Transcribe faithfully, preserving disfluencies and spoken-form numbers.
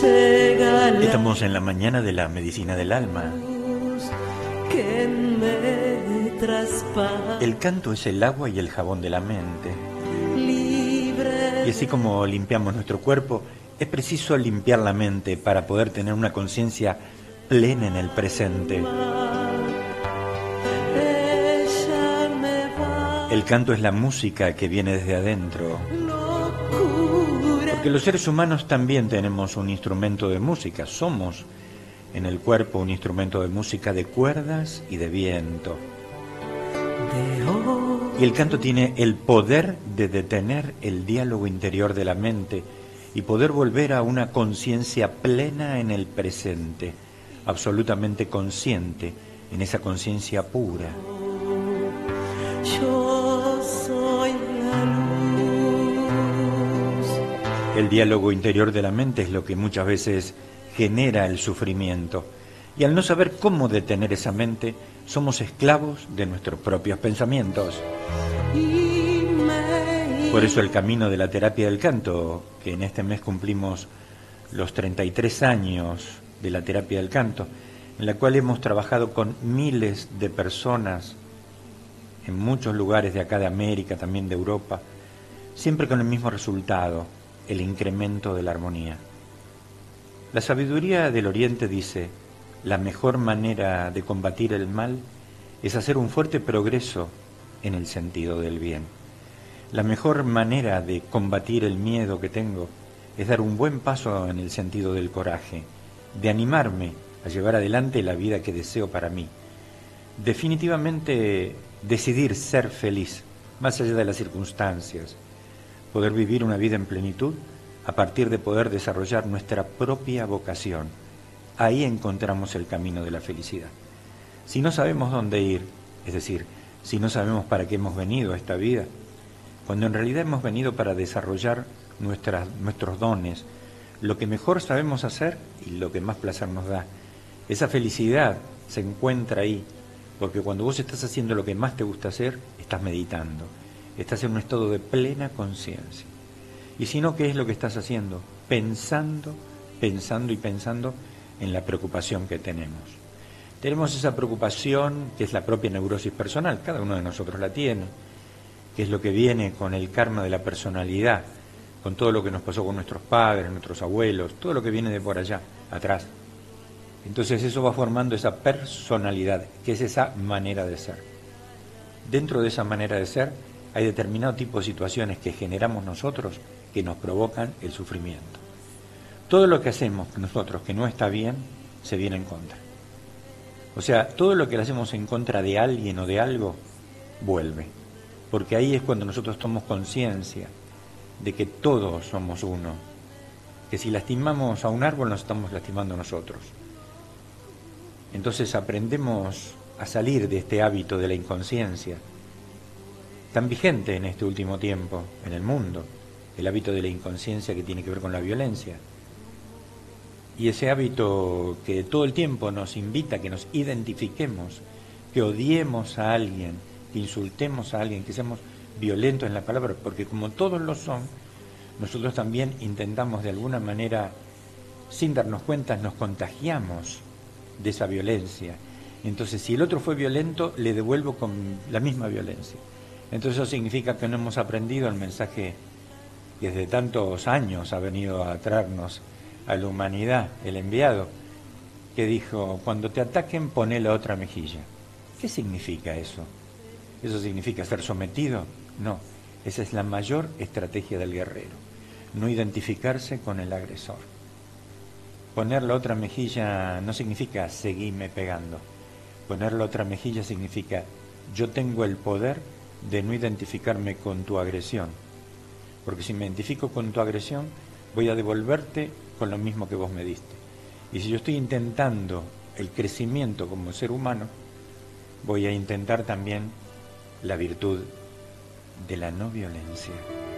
Estamos en la mañana de la medicina del alma. Que me traspasa. El canto es el agua y el jabón de la mente. Libre. Y así como limpiamos nuestro cuerpo, es preciso limpiar la mente para poder tener una conciencia plena en el presente. Ella me va. El canto es la música que viene desde adentro. Locura. Porque los seres humanos también tenemos un instrumento de música. Somos en el cuerpo un instrumento de música de cuerdas y de viento. De hoy. Y el canto tiene el poder de detener el diálogo interior de la mente y poder volver a una conciencia plena en el presente, absolutamente consciente, en esa conciencia pura. Yo soy la luz. El diálogo interior de la mente es lo que muchas veces genera el sufrimiento. Y al no saber cómo detener esa mente, somos esclavos de nuestros propios pensamientos. Y me. Por eso el camino de la terapia del canto, que en este mes cumplimos los treinta y tres años de la terapia del canto, en la cual hemos trabajado con miles de personas en muchos lugares de acá de América, también de Europa, siempre con el mismo resultado, el incremento de la armonía. La sabiduría del Oriente dice: la mejor manera de combatir el mal es hacer un fuerte progreso en el sentido del bien. La mejor manera de combatir el miedo que tengo es dar un buen paso en el sentido del coraje, de animarme a llevar adelante la vida que deseo para mí. Definitivamente decidir ser feliz, más allá de las circunstancias, poder vivir una vida en plenitud a partir de poder desarrollar nuestra propia vocación. Ahí encontramos el camino de la felicidad. Si no sabemos dónde ir, es decir, si no sabemos para qué hemos venido a esta vida, cuando en realidad hemos venido para desarrollar nuestras, nuestros dones, lo que mejor sabemos hacer y lo que más placer nos da, esa felicidad se encuentra ahí, porque cuando vos estás haciendo lo que más te gusta hacer, estás meditando, estás en un estado de plena conciencia. Y si no, ¿qué es lo que estás haciendo? Pensando, pensando y pensando en la preocupación que tenemos. Tenemos esa preocupación que es la propia neurosis personal, cada uno de nosotros la tiene, que es lo que viene con el karma de la personalidad, con todo lo que nos pasó con nuestros padres, nuestros abuelos, todo lo que viene de por allá, atrás. Entonces eso va formando esa personalidad, que es esa manera de ser. Dentro de esa manera de ser hay determinado tipo de situaciones que generamos nosotros que nos provocan el sufrimiento. Todo lo que hacemos nosotros que no está bien, se viene en contra. O sea, todo lo que hacemos en contra de alguien o de algo, vuelve. Porque ahí es cuando nosotros tomamos conciencia de que todos somos uno. Que si lastimamos a un árbol, nos estamos lastimando a nosotros. Entonces aprendemos a salir de este hábito de la inconsciencia, tan vigente en este último tiempo en el mundo, el hábito de la inconsciencia que tiene que ver con la violencia. Y ese hábito que todo el tiempo nos invita a que nos identifiquemos, que odiemos a alguien, que insultemos a alguien, que seamos violentos en la palabra, porque como todos lo son, nosotros también intentamos de alguna manera, sin darnos cuenta, nos contagiamos de esa violencia. Entonces, si el otro fue violento, le devuelvo con la misma violencia. Entonces eso significa que no hemos aprendido el mensaje que desde tantos años ha venido a traernos a la humanidad, el enviado, que dijo: cuando te ataquen, poné la otra mejilla. ¿Qué significa eso? ¿Eso significa ser sometido? No, esa es la mayor estrategia del guerrero, no identificarse con el agresor. Poner la otra mejilla no significa seguirme pegando. Poner la otra mejilla significa: yo tengo el poder de no identificarme con tu agresión, porque si me identifico con tu agresión, voy a devolverte con lo mismo que vos me diste. Y si yo estoy intentando el crecimiento como ser humano, voy a intentar también la virtud de la no violencia.